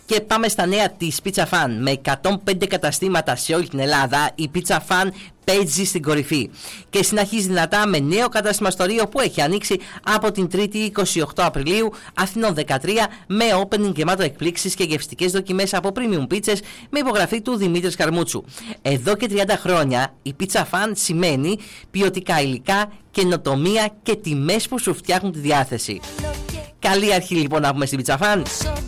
Και πάμε στα νέα της Pizza Fan. Με 105 καταστήματα σε όλη την Ελλάδα, η Pizza Fan παίζει στην κορυφή και συνεχίζει δυνατά με νέο κατάστημα στο Ρίο που έχει ανοίξει από την 3η 28 Απριλίου, Αθηνών 13, με opening γεμάτο εκπλήξεις και γευστικές δοκιμές από premium πίτσες με υπογραφή του Δημήτρη Καρμούτσου. Εδώ και 30 χρόνια η Pizza Fan σημαίνει ποιοτικά υλικά, καινοτομία και τιμές που σου φτιάχνουν τη διάθεση. Καλή αρχή λοιπόν να πούμε στην Pizza Fan.